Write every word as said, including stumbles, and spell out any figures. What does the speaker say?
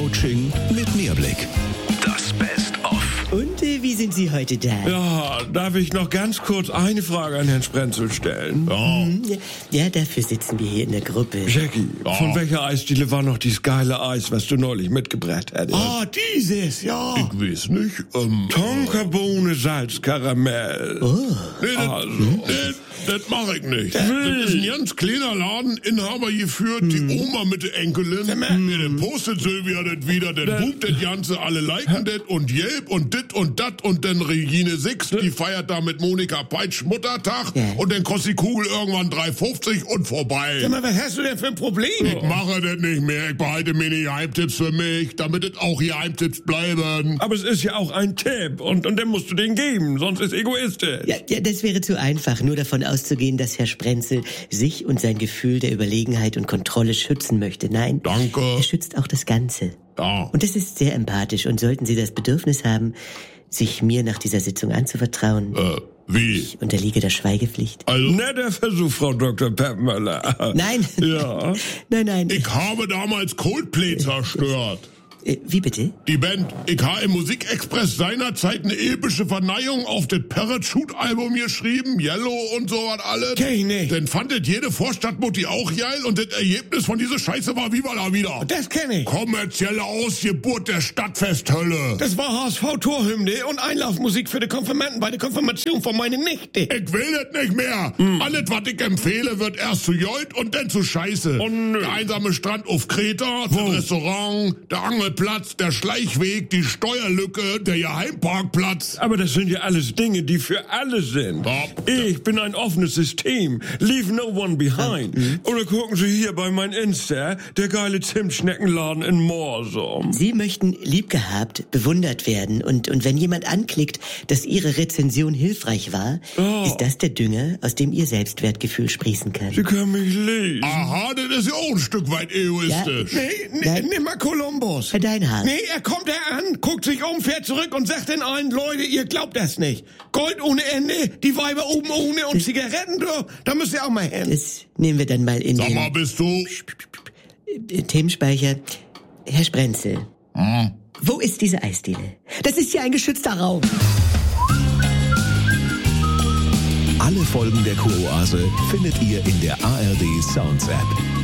Coaching mit Mehrblick. Das Best-of. Und äh, wie sind Sie heute da? Ja, darf ich noch ganz kurz eine Frage an Herrn Sprenzel stellen? Ja. Ja, dafür sitzen wir hier in der Gruppe. Jackie, ja. Von welcher Eisdiele war noch dieses geile Eis, was du neulich mitgebracht hattest? Ah, dieses, ja. Ich weiß nicht. Ähm, Tonkabohne Salzkaramell. Oh. Nee, das, Also. nee, das mach ich nicht. Das ist ein ganz kleiner Laden, Inhaber geführt, die Oma mit der Enkelin. Nee, dann postet Sylvia das wieder, dann bucht das Ganze, alle liken das und Yelp und dit und dat und dann Regine Six, die feiert da mit Monika Peitsch Muttertag Ja. und dann kostet die Kugel irgendwann drei fünfzig und vorbei. Sag mal, was hast du denn für ein Problem? Ich mache das nicht mehr, ich behalte mir die Geheimtipps für mich, damit es auch Geheimtipps bleiben. Aber es ist ja auch ein Tipp und, und den musst du den geben, sonst ist egoistisch. Ja, ja, das wäre zu einfach, nur davon auszugehen, dass Herr Sprenzel sich und sein Gefühl der Überlegenheit und Kontrolle schützen möchte. Nein, Danke. er schützt auch das Ganze. Ja. Und das ist sehr empathisch. Und sollten Sie das Bedürfnis haben, sich mir nach dieser Sitzung anzuvertrauen, Äh, wie? ich unterliege der Schweigepflicht. Also, Netter Versuch, Frau Doktor Peppmöller. Nein. Ja. Nein, nein. ich habe damals Coldplay zerstört. Äh, wie bitte? Die Band, ich habe im Musikexpress seinerzeit eine epische Verneihung auf das Parachute-Album geschrieben, Yellow und so was alles. Kenn ich nicht. Dann fandet jede Vorstadtmutti auch geil und das Ergebnis von dieser Scheiße war Viva la Vida. Das kenne ich. Kommerzielle Ausgeburt der Stadtfesthölle. Das war H S V-Torhymne und Einlaufmusik für die Konfirmanden bei der Konfirmation von meiner Nichte. Ich will das nicht mehr. Alles, was ich empfehle, wird erst zu Jolt und dann zu Scheiße. Oh, nö. Der einsame Strand auf Kreta, das Restaurant, der Angelplatz, der Schleichweg, die Steuerlücke, der Geheimparkplatz. Aber das sind ja alles Dinge, die für alle sind. Ja. Ich bin ein offenes System. Leave no one behind. Oder gucken Sie hier bei mein Insta, der geile Zimtschneckenladen in Morsum. Sie möchten liebgehabt, bewundert werden und, und wenn jemand anklickt, dass Ihre Rezension hilfreich war, Oh. ist das der Dünger, aus dem Ihr Selbstwertgefühl sprießen kann. Sie können mich lesen. Aha, das ist ja auch ein Stück weit egoistisch. Nee, nee, Nein. nimm mal Kolumbus. Herr Deinhardt. Nee, er kommt da an, guckt sich um, fährt zurück und sagt den allen, Leute, ihr glaubt das nicht. Gold ohne Ende, die Weiber oben ohne und Zigaretten, du, da müsst ihr auch mal hin. Das nehmen wir dann mal in Sag den mal, bist du... äh, Themenspeicher. Herr Sprenzel, Hm? wo ist diese Eisdiele? Das ist ja ein geschützter Raum. Alle Folgen der Kuroase findet ihr in der A R D Sounds App.